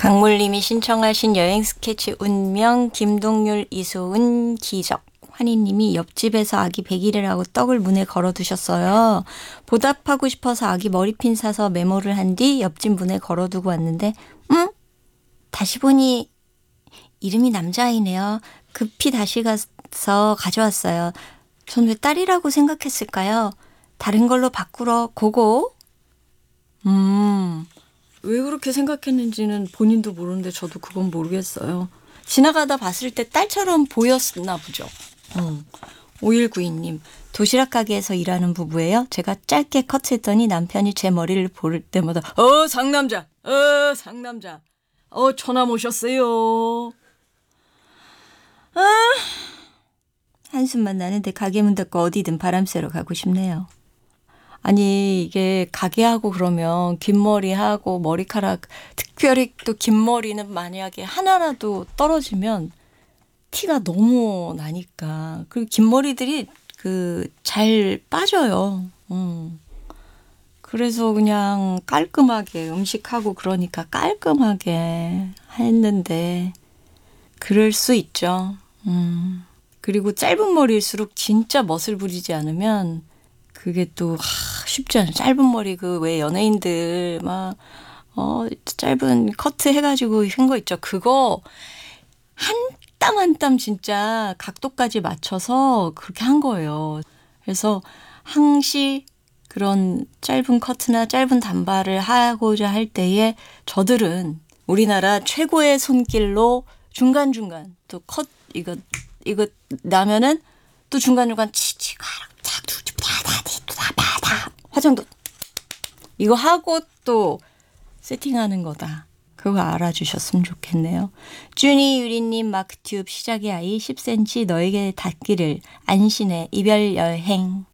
강물님이 신청하신 여행 스케치 운명, 김동률, 이소은, 기적. 환희님이 옆집에서 아기 100일이라고 떡을 문에 걸어두셨어요. 보답하고 싶어서 아기 머리핀 사서 메모를 한 뒤 옆집 문에 걸어두고 왔는데 다시 보니 이름이 남자아이네요. 급히 다시 가서 가져왔어요. 전 왜 딸이라고 생각했을까요? 다른 걸로 바꾸러 고고. 왜 그렇게 생각했는지는 본인도 모르는데 저도 그건 모르겠어요. 지나가다 봤을 때 딸처럼 보였나 보죠. 5192님, 도시락 가게에서 일하는 부부예요. 제가 짧게 컷했더니 남편이 제 머리를 볼 때마다 상남자, 상남자, 전화 오셨어요. 한숨만 나는데 가게 문 닫고 어디든 바람 쐬러 가고 싶네요. 아니 이게 가게 하고 그러면 긴 머리 하고 머리카락 특별히 또 긴 머리는 만약에 하나라도 떨어지면 티가 너무 나니까 그리고 긴 머리들이 잘 빠져요. 그래서 그냥 깔끔하게 음식하고 그러니까 깔끔하게 했는데 그럴 수 있죠. 그리고 짧은 머리일수록 진짜 멋을 부리지 않으면 그게 또 쉽지 않아요. 짧은 머리 왜 연예인들 막 짧은 커트 해가지고 한 거 있죠. 그거 한 땀 한 땀 진짜 각도까지 맞춰서 그렇게 한 거예요. 그래서 항시 그런 짧은 커트나 짧은 단발을 하고자 할 때에 저들은 우리나라 최고의 손길로 중간중간 또 이거 나면은 또 중간중간 치치가 화장도 이거 하고 또 세팅하는 거다. 그거 알아주셨으면 좋겠네요. 주니 유리님 마크튜브 시작의 아이 10cm 너에게 닿기를 안신의 이별 여행.